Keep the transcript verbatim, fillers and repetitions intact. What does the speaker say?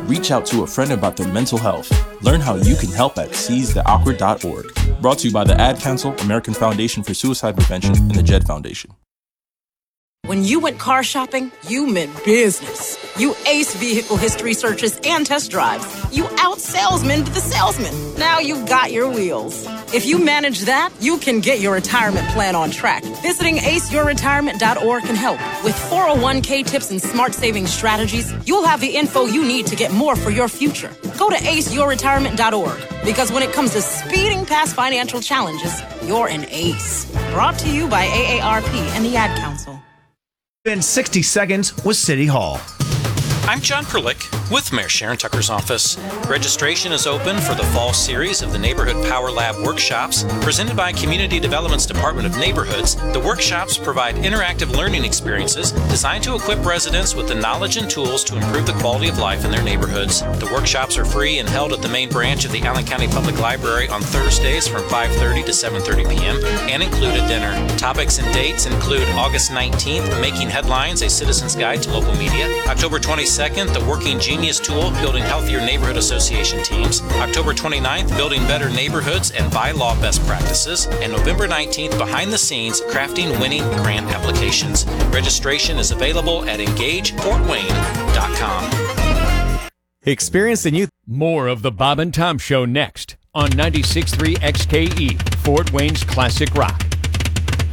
reach out to a friend about their mental health. Learn how you can help at seize the awkward dot org. Brought to you by the Ad Council, American Foundation for Suicide Prevention, and the Jed Foundation. When you went car shopping, you meant business. You aced vehicle history searches and test drives. You out-salesmaned the salesman. Now you've got your wheels. If you manage that, you can get your retirement plan on track. Visiting ace your retirement dot org can help. With four oh one k tips and smart savings strategies, you'll have the info you need to get more for your future. Go to ace your retirement dot org, because when it comes to speeding past financial challenges, you're an ace. Brought to you by A A R P and the Ad Council. In sixty seconds with City Hall. I'm John Perlick with Mayor Sharon Tucker's office. Registration is open for the fall series of the Neighborhood Power Lab workshops presented by Community Development's Department of Neighborhoods. The workshops provide interactive learning experiences designed to equip residents with the knowledge and tools to improve the quality of life in their neighborhoods. The workshops are free and held at the main branch of the Allen County Public Library on Thursdays from five thirty to seven thirty p.m. and include a dinner. Topics and dates include August nineteenth, Making Headlines, a Citizen's Guide to Local Media. October twenty-second, the Working Genius Tool, Building Healthier Neighborhood Association Teams. October twenty-ninth, Building Better Neighborhoods and Bylaw Best Practices. And November nineteenth, Behind the Scenes, Crafting Winning Grant Applications. Registration is available at engage fort wayne dot com. Experience the new... More of the Bob and Tom Show next on ninety-six point three X K E, Fort Wayne's Classic Rock.